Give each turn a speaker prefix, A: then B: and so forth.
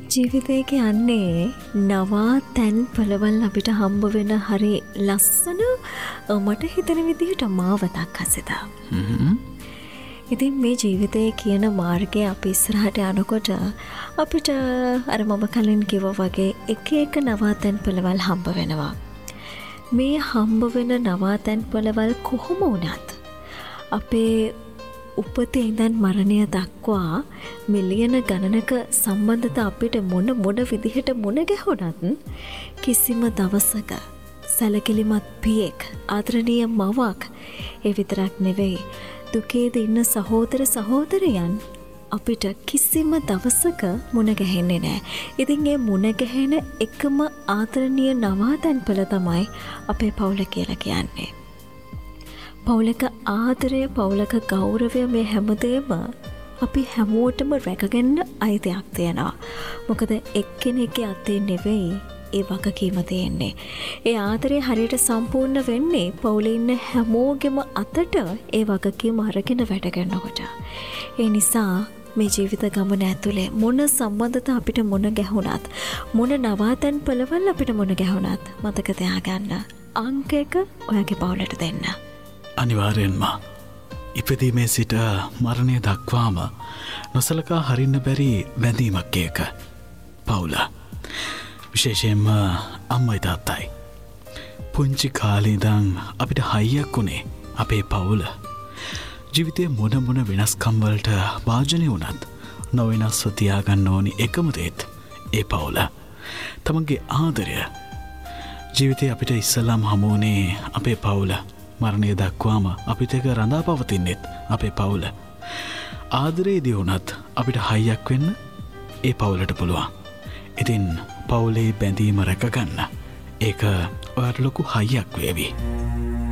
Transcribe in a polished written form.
A: ජීවිතය කියන්නේ නවා තැන් පළවල් අපිට හම්බ වෙන හරි ලස්සන මට හිතන විදිහට මාවතක් හසෙදා. ඉතින් මේ ජීවිතය කියන මාර්ගය අපි ඉස්සරහට යනකොට අපිට අර මම කලින් කිව්වා වගේ එක එක නවාතැන් පළවල් හම්බ වෙනවා. මේ හම්බ වෙන නවාතැන් පළවල් කොහොම වුණත් අපේ උපතේ ඉඳන් මරණය දක්වා මිලියන ගණනක සම්බන්ධතා අපිට මොන විදිහට මුණ ගැහුණත් කිසිම දවසක සැලකිලිමත් පියෙක් ආදරණීය මවක් ඒ විතරක් නෙවෙයි දුකේද ඉන්න සහෝදර සහෝදරයන් අපිට කිසිම දවසක මුණ ගැහෙන්නේ නැහැ. ඉතින් ඒ මුණ ගැහෙන එකම ආදරණීය නවාතැන් පළ තමයි අපේ පවුල කියලා කියන්නේ. පවුලක ආදරය පවුලක ගෞරවය මේ හැමදේම අපි හැමෝටම රැකගන්න අයිතියක් තියෙනවා. මොකද එක්කෙනෙක්ගේ අතේ නෙවෙයි ඒ වගකීම තියෙන්නේ. ඒ ආදරය හරියට සම්පූර්ණ වෙන්නේ පවුලේ ඉන්න හැමෝගෙම අතට ඒ වගකීම අරගෙන වැඩ කරනකොට. ඒ නිසා මේ ජීවිත ගමන ඇතුලේ මොන සම්බන්ධතා අපිට මුණ ගැහුණත් මොන නවාතැන් පළවල් අපිට මුණ ගැහුණත් මතක තියාගන්න අංක 1 ඔයාගේ පවුලට දෙන්න.
B: අනිවාර්යෙන්ම ඉපදීමේ සිට මරණය දක්වාම නොසලකා හරින්න බැරි බැඳීමක් එක පවුල. විශේෂයෙන්ම අම්මයි තාත්තයි. පුංචි කාලේ ඉඳන් අපිට හයියක් උනේ අපේ පවුල. ජීවිතයේ මොන වෙනස්කම් වලට වාජනය වුණත් නොවෙනස්ව තියාගන්න ඕනි එකම දේත් ඒ පවුල. තමන්ගේ ආදරය. ජීවිතේ අපිට ඉස්සලාම් හමුුනේ අපේ පවුල. මරණය දක්වාම අපිට එක රඳා පවතින්නෙත් අපේ පවුල. ආදරේදී වුණත් අපිට හයියක් වෙන්න ඒ පවුලට පුළුවන්. ඉතින් පවුලේ බැඳීම රැකගන්න ඒක ඔයාට ලොකු හයියක් වේවි.